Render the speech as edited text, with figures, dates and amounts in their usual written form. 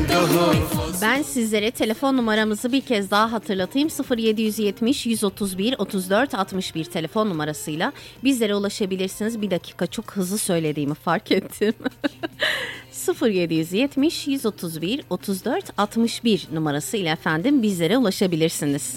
Ben sizlere telefon numaramızı bir kez daha hatırlatayım. 0770 131 34 61 telefon numarasıyla bizlere ulaşabilirsiniz. Bir dakika, çok hızlı söylediğimi fark ettim. 0770 131 34 61 numarası ile efendim bizlere ulaşabilirsiniz.